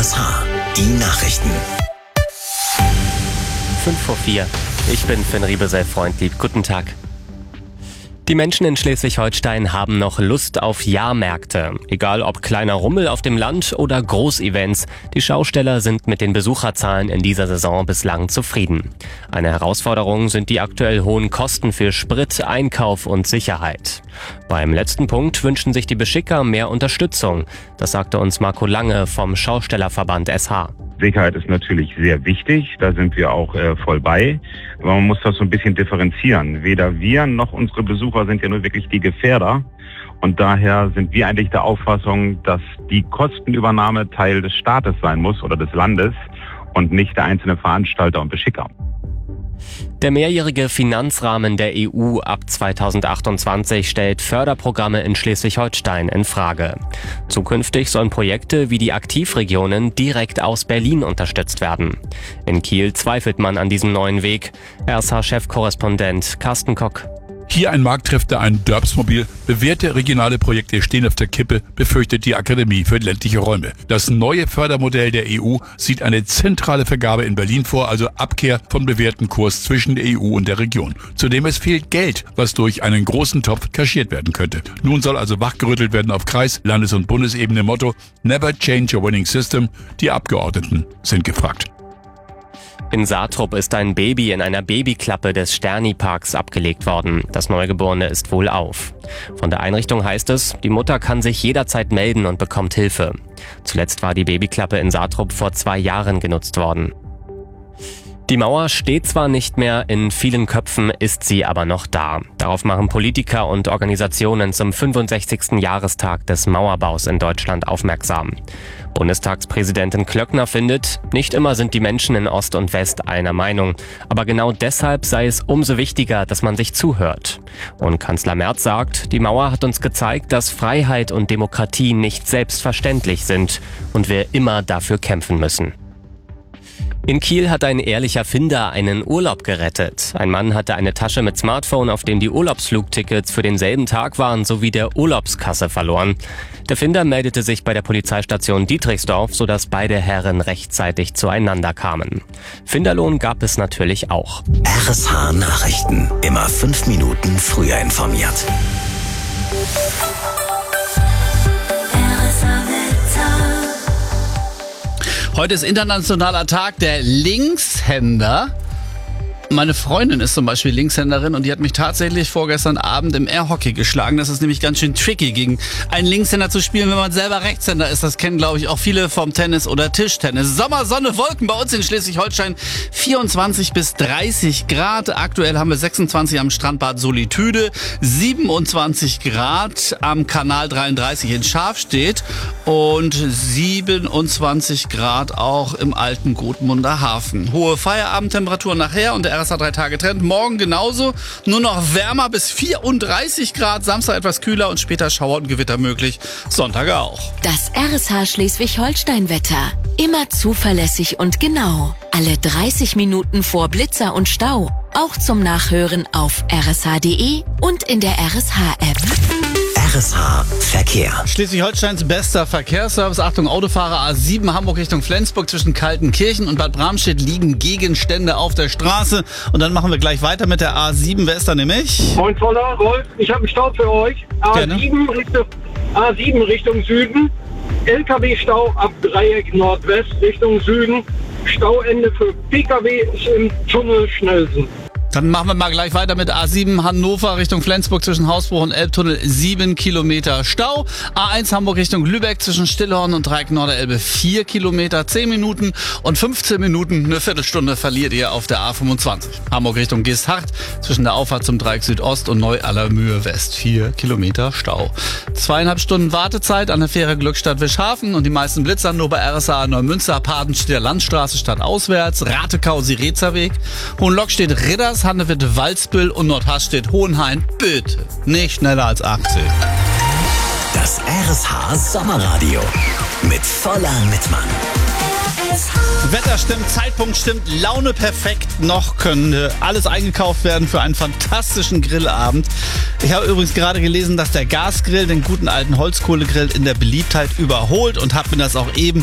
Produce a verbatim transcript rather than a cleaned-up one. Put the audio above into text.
S H, die Nachrichten. fünf vor vier. Ich bin Finn Riebesell-Freundlieb. Guten Tag. Die Menschen in Schleswig-Holstein haben noch Lust auf Jahrmärkte. Egal ob kleiner Rummel auf dem Land oder Großevents, die Schausteller sind mit den Besucherzahlen in dieser Saison bislang zufrieden. Eine Herausforderung sind die aktuell hohen Kosten für Sprit, Einkauf und Sicherheit. Beim letzten Punkt wünschen sich die Beschicker mehr Unterstützung. Das sagte uns Marco Lange vom Schaustellerverband S H. Sicherheit ist natürlich sehr wichtig, da sind wir auch äh, voll bei. Aber man muss das so ein bisschen differenzieren. Weder wir noch unsere Besucher sind ja nur wirklich die Gefährder. Und daher sind wir eigentlich der Auffassung, dass die Kostenübernahme Teil des Staates sein muss oder des Landes und nicht der einzelne Veranstalter und Beschicker. Der mehrjährige Finanzrahmen der E U ab zweitausendachtundzwanzig stellt Förderprogramme in Schleswig-Holstein in Frage. Zukünftig sollen Projekte wie die Aktivregionen direkt aus Berlin unterstützt werden. In Kiel zweifelt man an diesem neuen Weg. R S H-Chefkorrespondent Carsten Kock. Hier ein Marktkräfte, ein Dörpsmobil. Bewährte regionale Projekte stehen auf der Kippe, befürchtet die Akademie für ländliche Räume. Das neue Fördermodell der E U sieht eine zentrale Vergabe in Berlin vor, also Abkehr von bewährten Kurs zwischen der E U und der Region. Zudem es fehlt Geld, was durch einen großen Topf kaschiert werden könnte. Nun soll also wachgerüttelt werden auf Kreis-, Landes- und Bundesebene. Motto: Never change a winning system. Die Abgeordneten sind gefragt. In Saatrup ist ein Baby in einer Babyklappe des Sterni-Parks abgelegt worden. Das Neugeborene ist wohlauf. Von der Einrichtung heißt es, die Mutter kann sich jederzeit melden und bekommt Hilfe. Zuletzt war die Babyklappe in Saatrup vor zwei Jahren genutzt worden. Die Mauer steht zwar nicht mehr, in vielen Köpfen ist sie aber noch da. Darauf machen Politiker und Organisationen zum fünfundsechzigsten Jahrestag des Mauerbaus in Deutschland aufmerksam. Bundestagspräsidentin Klöckner findet, nicht immer sind die Menschen in Ost und West einer Meinung. Aber genau deshalb sei es umso wichtiger, dass man sich zuhört. Und Kanzler Merz sagt, die Mauer hat uns gezeigt, dass Freiheit und Demokratie nicht selbstverständlich sind und wir immer dafür kämpfen müssen. In Kiel hat ein ehrlicher Finder einen Urlaub gerettet. Ein Mann hatte eine Tasche mit Smartphone, auf dem die Urlaubsflugtickets für denselben Tag waren, sowie der Urlaubskasse verloren. Der Finder meldete sich bei der Polizeistation Dietrichsdorf, sodass beide Herren rechtzeitig zueinander kamen. Finderlohn gab es natürlich auch. R S H Nachrichten. Immer fünf Minuten früher informiert. Heute ist internationaler Tag der Linkshänder. Meine Freundin ist zum Beispiel Linkshänderin und die hat mich tatsächlich vorgestern Abend im Airhockey geschlagen. Das ist nämlich ganz schön tricky, gegen einen Linkshänder zu spielen, wenn man selber Rechtshänder ist. Das kennen, glaube ich, auch viele vom Tennis oder Tischtennis. Sommer, Sonne, Wolken bei uns in Schleswig-Holstein. vierundzwanzig bis dreißig Grad. Aktuell haben wir sechsundzwanzig am Strandbad Solitude, siebenundzwanzig Grad am Kanal dreiunddreißig in Schafstedt und siebenundzwanzig Grad auch im alten Gotmunder Hafen. Hohe Feierabendtemperaturen nachher und der R S H drei Tage Trend. Morgen genauso, nur noch wärmer bis vierunddreißig Grad. Samstag etwas kühler und später Schauer und Gewitter möglich. Sonntag auch. Das R S H Schleswig-Holstein-Wetter. Immer zuverlässig und genau. Alle dreißig Minuten vor Blitzer und Stau. Auch zum Nachhören auf r s h punkt d e und in der R S H-App. R S H Verkehr. Schleswig-Holsteins bester Verkehrsservice. Achtung, Autofahrer A sieben Hamburg Richtung Flensburg zwischen Kaltenkirchen und Bad Bramstedt liegen Gegenstände auf der Straße. Und dann machen wir gleich weiter mit der A sieben. Wer ist da nämlich? Moin Zoller, Rolf, ich habe einen Stau für euch. A sieben Richtung, A sieben Richtung Süden. L K W-Stau ab Dreieck Nordwest Richtung Süden. Stauende für P K W ist im Tunnel Schnellsen. Dann machen wir mal gleich weiter mit A sieben Hannover Richtung Flensburg zwischen Hausbruch und Elbtunnel, sieben Kilometer Stau. A eins Hamburg Richtung Lübeck zwischen Stillhorn und Dreieck Norderelbe, vier Kilometer, zehn Minuten und fünfzehn Minuten, eine Viertelstunde verliert ihr auf der A fünfundzwanzig. Hamburg Richtung Geesthacht zwischen der Auffahrt zum Dreieck Südost und Neu-Allermühe West, vier Kilometer Stau. Zweieinhalb Stunden Wartezeit an der Fähre Glückstadt Wischhafen und die meisten Blitzer nur bei R S A Neumünster, Padenstedter Landstraße statt auswärts, Ratekau, Sirezerweg, Hohenlockstedt, Ridders, Handewitt, Walsbüll und Nordhastedt, Hohenhain. Bitte nicht schneller als achtzig. Das R S H Sommerradio mit voller Mittmann. Wetter stimmt, Zeitpunkt stimmt, Laune perfekt. Noch könnte alles eingekauft werden für einen fantastischen Grillabend. Ich habe übrigens gerade gelesen, dass der Gasgrill den guten alten Holzkohlegrill in der Beliebtheit überholt und habe mir das auch eben